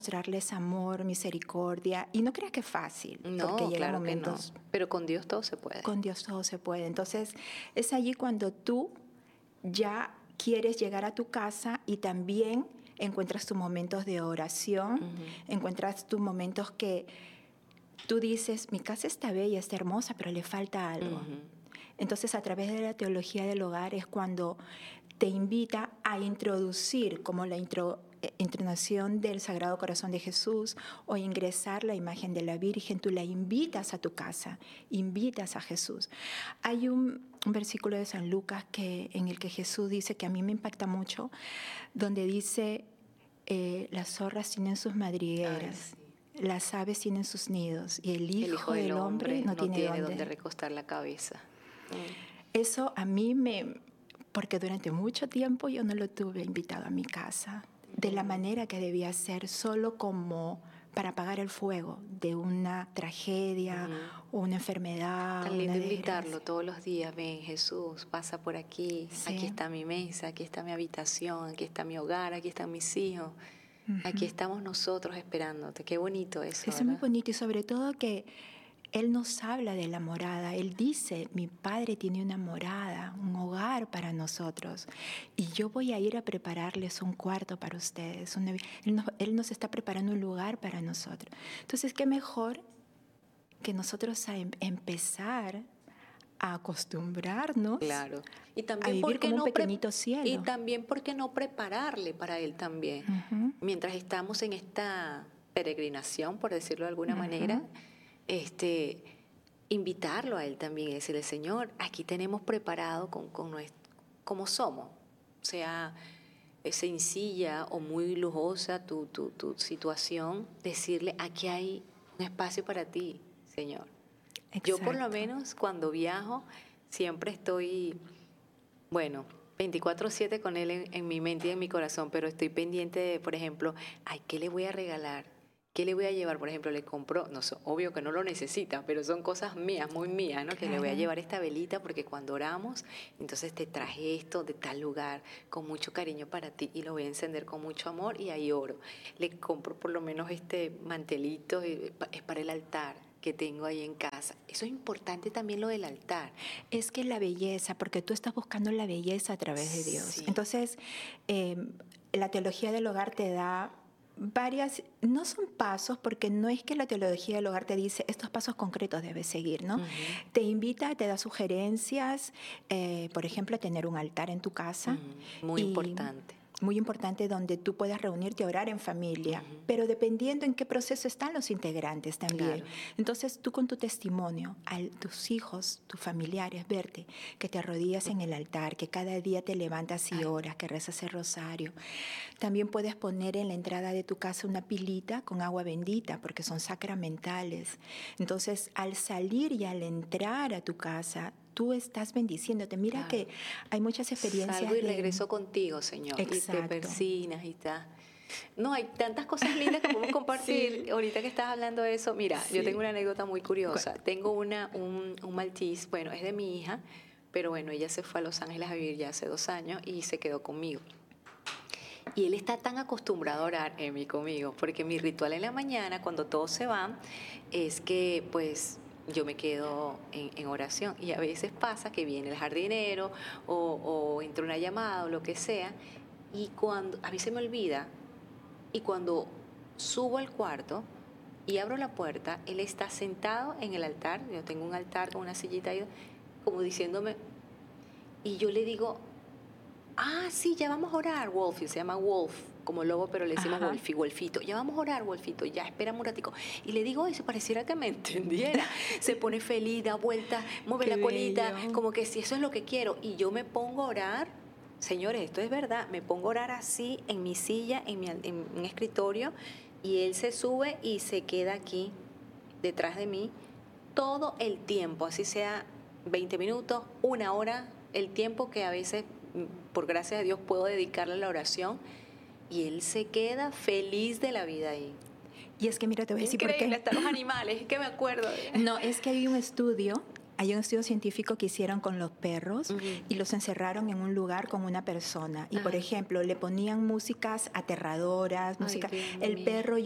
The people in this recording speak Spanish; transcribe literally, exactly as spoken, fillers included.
mostrarles amor, misericordia. Y no creas que es fácil, No, porque llegan claro que no. momentos... Pero con Dios todo se puede. Con Dios todo se puede. Entonces, es allí cuando tú ya quieres llegar a tu casa y también encuentras tus momentos de oración, uh-huh. encuentras tus momentos que tú dices, mi casa está bella, está hermosa, pero le falta algo. Uh-huh. Entonces, a través de la teología del hogar es cuando te invita a introducir como la intro, eh, intronación del Sagrado Corazón de Jesús o ingresar la imagen de la Virgen. Tú la invitas a tu casa, invitas a Jesús. Hay un, un versículo de San Lucas que, en el que Jesús dice, que a mí me impacta mucho, donde dice, eh, las zorras tienen sus madrigueras. Ay, sí. Las aves tienen sus nidos y el Hijo, el hijo del, del Hombre, hombre no, no tiene, tiene dónde, dónde recostar la cabeza. Mm. Eso a mí me... Porque durante mucho tiempo yo no lo tuve invitado a mi casa de la manera que debía ser, solo como para apagar el fuego de una tragedia uh-huh. o una enfermedad. Tan lindo invitarlo todos los días. Ven, Jesús, pasa por aquí. Sí. Aquí está mi mesa, aquí está mi habitación, aquí está mi hogar, aquí están mis hijos. Uh-huh. Aquí estamos nosotros esperándote. Qué bonito eso. Eso es muy bonito y sobre todo que Él nos habla de la morada. Él dice, mi Padre tiene una morada, un hogar para nosotros. Y yo voy a ir a prepararles un cuarto para ustedes. Una, él, nos, él nos está preparando un lugar para nosotros. Entonces, ¿qué mejor que nosotros a em, empezar a acostumbrarnos claro. y también a vivir como no un pequeñito cielo? Y también, ¿por qué no prepararle para Él también? Uh-huh. Mientras estamos en esta peregrinación, por decirlo de alguna uh-huh. manera, Este, invitarlo a Él también y decirle, Señor, aquí tenemos preparado con, con nuestro, como somos, sea sencilla o muy lujosa tu, tu, tu situación, decirle, aquí hay un espacio para ti, Señor. Exacto. Yo por lo menos cuando viajo siempre estoy, bueno, veinticuatro siete con Él en, en mi mente y en mi corazón, pero estoy pendiente de, por ejemplo, ay, ¿qué le voy a regalar? ¿Qué le voy a llevar? Por ejemplo, le compro, no, obvio que no lo necesita, pero son cosas mías, muy mías, ¿no? Que claro. le voy a llevar esta velita porque cuando oramos, entonces te traje esto de tal lugar con mucho cariño para ti y lo voy a encender con mucho amor y ahí oro. Le compro por lo menos este mantelito, es para el altar que tengo ahí en casa. Eso es importante también, lo del altar. Es que la belleza, porque tú estás buscando la belleza a través de Dios. Sí. Entonces, eh, la teología del hogar te da varias, no son pasos, porque no es que la teología del hogar te dice estos pasos concretos debes seguir, ¿no? Uh-huh. Te invita, te da sugerencias, eh, por ejemplo, a tener un altar en tu casa. Uh-huh. Muy y, importante. Muy importante, donde tú puedas reunirte a orar en familia, uh-huh. pero dependiendo en qué proceso están los integrantes también. Claro. Entonces, tú con tu testimonio, a tus hijos, tus familiares, verte, que te arrodillas uh-huh. en el altar, que cada día te levantas y Ay. oras, que rezas el rosario. También puedes poner en la entrada de tu casa una pilita con agua bendita, porque son sacramentales. Entonces, al salir y al entrar a tu casa, tú estás bendiciéndote. Mira claro. que hay muchas experiencias. Salgo y de... regreso contigo, Señor. Exacto. Y te persinas y está. No, hay tantas cosas lindas que podemos compartir. Sí. Ahorita que estás hablando de eso, mira, sí. yo tengo una anécdota muy curiosa. ¿Cuál? Tengo una, un, un maltés, bueno, es de mi hija, pero bueno, ella se fue a Los Ángeles a vivir ya hace dos años y se quedó conmigo. Y él está tan acostumbrado a orar, Emi, conmigo, porque mi ritual en la mañana, cuando todos se van, es que, pues, yo me quedo en, en oración. Y a veces pasa que viene el jardinero o, o entra una llamada o lo que sea, y cuando a mí se me olvida, y cuando subo al cuarto y abro la puerta, él está sentado en el altar. Yo tengo un altar con una sillita ahí, como diciéndome, y yo le digo, ah, sí, ya vamos a orar, Wolfie, se llama Wolf, como lobo, pero le decimos Ajá. Wolfie, Wolfito, ya vamos a orar, Wolfito, ya, espérame un ratico. Y le digo eso, pareciera que me entendiera. Se pone feliz, da vuelta, mueve Qué la colita, bello. Como que si eso es lo que quiero. Y yo me pongo a orar, señores, esto es verdad, me pongo a orar así, en mi silla, en mi, en mi escritorio, y él se sube y se queda aquí, detrás de mí, todo el tiempo, así sea veinte minutos, una hora, el tiempo que a veces, por gracias a Dios, puedo dedicarle a la oración, y él se queda feliz de la vida ahí. Y es que, mira, te voy a decir por qué. Increíble, hasta los animales, es que me acuerdo. De... No, es que hay un estudio, hay un estudio científico que hicieron con los perros uh-huh. y los encerraron en un lugar con una persona. Y, uh-huh. por ejemplo, le ponían músicas aterradoras, música. Ay, el perro